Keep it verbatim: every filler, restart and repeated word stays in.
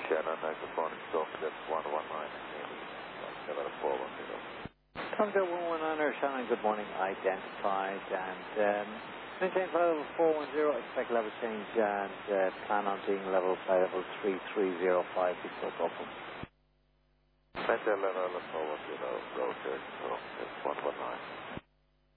Shannon, microphone is off, that's one one nine, seven four one zero. Congo one one nine, Shannon, good morning, identified, and um, maintain flight level four one zero, expect level change, and uh, plan on being level flight level three three zero five before Gulf. Maintain level four one zero, roger, so that's one one nine.